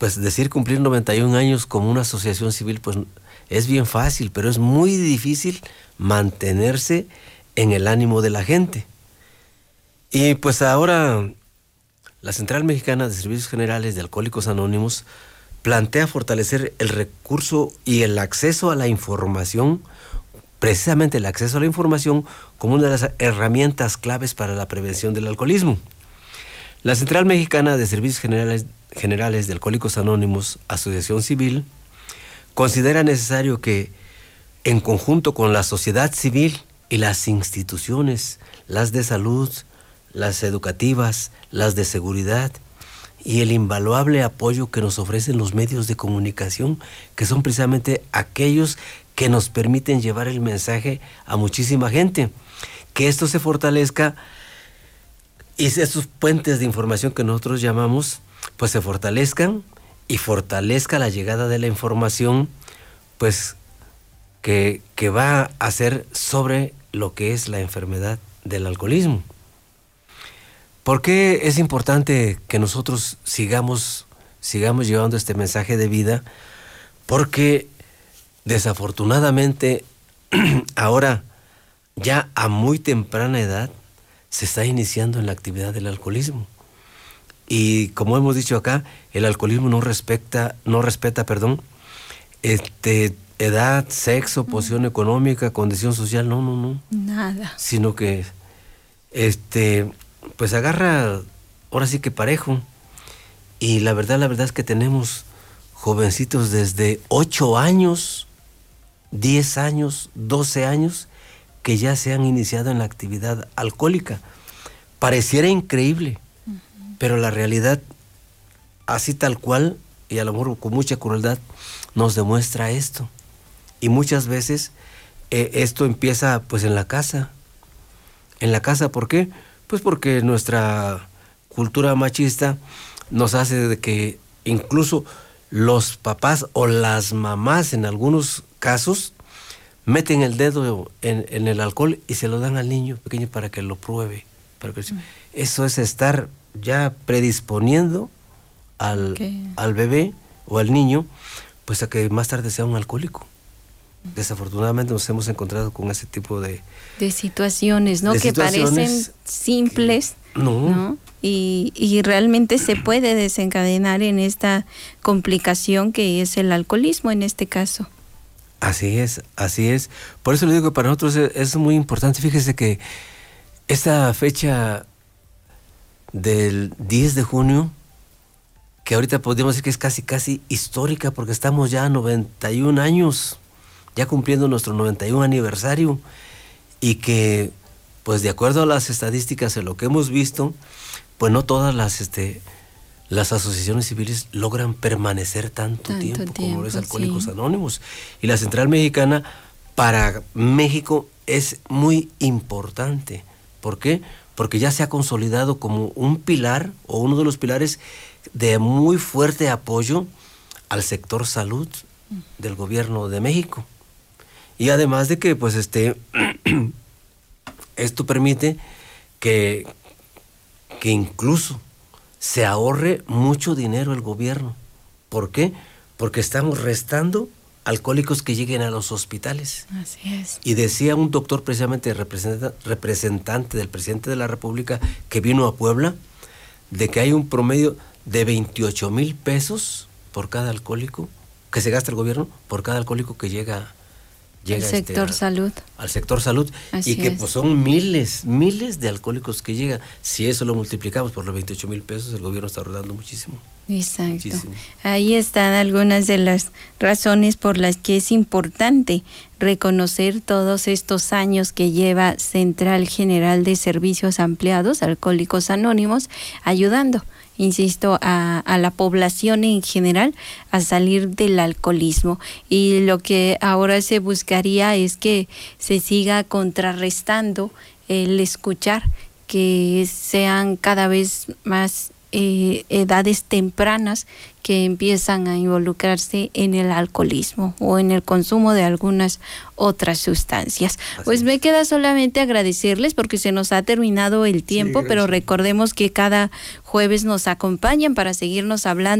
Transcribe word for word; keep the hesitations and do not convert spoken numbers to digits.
pues decir cumplir noventa y un años como una asociación civil, pues es bien fácil, pero es muy difícil mantenerse en el ánimo de la gente. Y pues ahora la Central Mexicana de Servicios Generales de Alcohólicos Anónimos plantea fortalecer el recurso y el acceso a la información, precisamente el acceso a la información como una de las herramientas claves para la prevención del alcoholismo. La Central Mexicana de Servicios Generales, Generales de Alcohólicos Anónimos, Asociación Civil, considera necesario que, en conjunto con la sociedad civil y las instituciones, las de salud, las educativas, las de seguridad, y el invaluable apoyo que nos ofrecen los medios de comunicación, que son precisamente aquellos que nos permiten llevar el mensaje a muchísima gente, que esto se fortalezca y esos puentes de información que nosotros llamamos, pues se fortalezcan y fortalezca la llegada de la información, pues que, que va a ser sobre lo que es la enfermedad del alcoholismo. ¿Por qué es importante que nosotros sigamos, sigamos llevando este mensaje de vida? Porque desafortunadamente ahora, ya a muy temprana edad, se está iniciando en la actividad del alcoholismo. Y como hemos dicho acá, el alcoholismo no respeta, no respeta, perdón, este, edad, sexo, posición económica, condición social, no, no, no. Nada. Sino que, este, pues agarra, ahora sí que parejo. Y la verdad, la verdad es que tenemos jovencitos desde ocho años, diez años, doce años, que ya se han iniciado en la actividad alcohólica. Pareciera increíble, uh-huh. pero la realidad, así tal cual, y a lo mejor con mucha crueldad, nos demuestra esto. Y muchas veces eh, esto empieza pues en la casa. En la casa, ¿por qué? Pues porque nuestra cultura machista nos hace de que incluso los papás o las mamás en algunos casos meten el dedo en, en el alcohol y se lo dan al niño pequeño para que lo pruebe. Para que, mm. Eso es estar ya predisponiendo al, okay. al bebé o al niño, pues a que más tarde sea un alcohólico. Mm. Desafortunadamente nos hemos encontrado con ese tipo de... De situaciones, ¿no? De que situaciones parecen simples, que, no. ¿no? Y, y realmente se puede desencadenar en esta complicación que es el alcoholismo en este caso. Así es, así es. Por eso le digo que para nosotros es, es muy importante. Fíjese que esta fecha del diez de junio, que ahorita podríamos decir que es casi, casi histórica, porque estamos ya a noventa y un años, ya cumpliendo nuestro noventa y un aniversario, y que, pues de acuerdo a las estadísticas, en lo que hemos visto, pues no todas las, este, las asociaciones civiles logran permanecer tanto, tanto tiempo, tiempo como los Alcohólicos sí. Anónimos. Y la Central Mexicana para México es muy importante. ¿Por qué? Porque ya se ha consolidado como un pilar o uno de los pilares de muy fuerte apoyo al sector salud del gobierno de México. Y además de que pues este esto permite que, que incluso se ahorre mucho dinero el gobierno. ¿Por qué? Porque estamos restando alcohólicos que lleguen a los hospitales. Así es. Y decía un doctor precisamente representante, representante del presidente de la República que vino a Puebla, de que hay un promedio de veintiocho mil pesos por cada alcohólico que se gasta el gobierno por cada alcohólico que llega Llega el sector este, a, salud. Al sector salud. Así y que es. pues son miles, miles de alcohólicos que llegan. Si eso lo multiplicamos por los veintiocho mil pesos, el gobierno está ahorrando muchísimo. Exacto. Muchísimo. Ahí están algunas de las razones por las que es importante reconocer todos estos años que lleva Central General de Servicios Ampliados, Alcohólicos Anónimos, ayudando, insisto, a, a la población en general a salir del alcoholismo. Y lo que ahora se buscaría es que se siga contrarrestando el escuchar, que sean cada vez más eh, edades tempranas que empiezan a involucrarse en el alcoholismo o en el consumo de algunas otras sustancias. Así pues es. Me queda solamente agradecerles porque se nos ha terminado el tiempo, sí, pero recordemos que cada jueves nos acompañan para seguirnos hablando